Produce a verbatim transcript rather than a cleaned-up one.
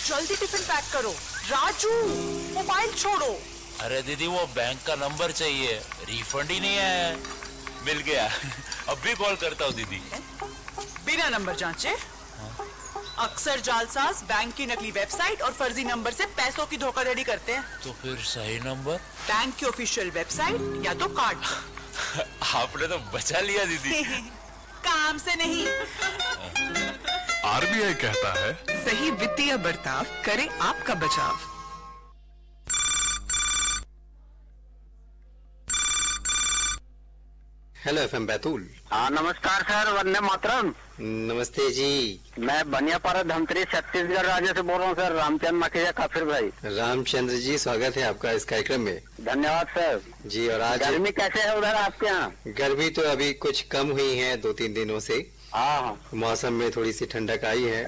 जल्दी tiffin pack करो। Raju, mobile छोड़ो। अरे दीदी वो बैंक का नंबर चाहिए, रिफंड ही नहीं आया। मिल गया। अब भी कॉल करता हूँ दीदी। बिना नंबर जांचे? अक्सर जालसाज बैंक की नकली वेबसाइट और फर्जी नंबर से पैसों की धोखाधड़ी करते हैं। तो फिर सही नंबर? बैंक की ऑफिशियल वेबसाइट या तो कार्ड। आपने तो बचा लिया दीदी। काम से नहीं। आरबीआई कहता है, सही वित्तीय बर्ताव करे आपका बचाव। Hello FM Betul. हाँ नमस्कार सर, वंदे मातरम। नमस्ते जी। मैं बनियापारा धमतरी छत्तीसगढ़ राज्य से बोल रहा हूँ सर, रामचंद्र माखिजा काफिर भाई। रामचंद्र जी, स्वागत है आपका इस कार्यक्रम में। धन्यवाद सर जी। और आज गर्मी कैसे है उधर आपके यहाँ? गर्मी तो अभी कुछ कम हुई है दो तीन दिनों से। हाँ, मौसम में थोड़ी सी ठंडक आई है।